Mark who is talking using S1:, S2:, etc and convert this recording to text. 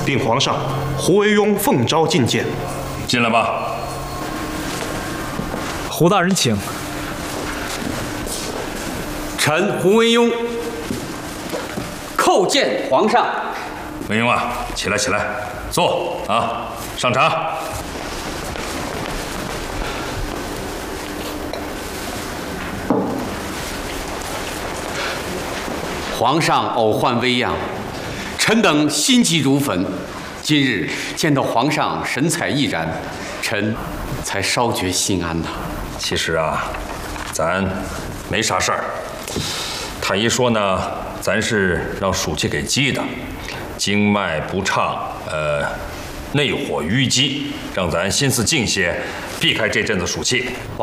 S1: 定皇上胡惟庸奉诏觐见。
S2: 进来吧。
S3: 胡大人请。
S4: 臣胡惟庸叩见皇上。
S2: 惟庸啊，起来，起来，坐啊，上茶。
S4: 皇上偶患危恙，臣等心急如焚。今日见到皇上神采奕然，臣才稍觉心安呐。
S2: 其实啊，咱没啥事儿。太医说呢，咱是让暑气给激的，经脉不畅，内火淤积，让咱心思静些，避开这阵子暑气。